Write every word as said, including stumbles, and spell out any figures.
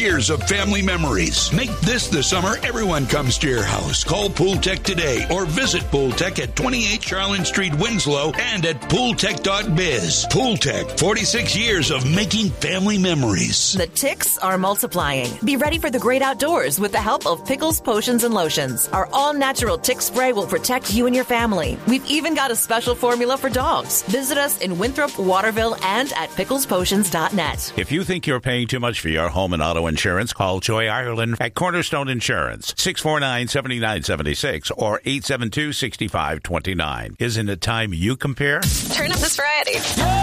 years of family memories. Make this the summer everyone comes to your house. Call Pool Tech today or visit Pool Tech at twenty-eight Charlene Street, Winslow, and at pool tech dot biz. Pool Tech, forty-six years of making family memories. The ticks are multiplying. Be ready for the great outdoors with the help of Pickles Potions and Lotions. Our all-natural tick spray will protect you and your family. We've even got a special formula for dogs. Visit us in Winthrop, Waterville, and at pickles potions dot net. If you think you're paying too much for your home and auto insurance, call Joy Ireland at Cornerstone Insurance, six four nine, seven nine seven six or eight seven two, six five two nine. Isn't it time you compare? Turn up this variety.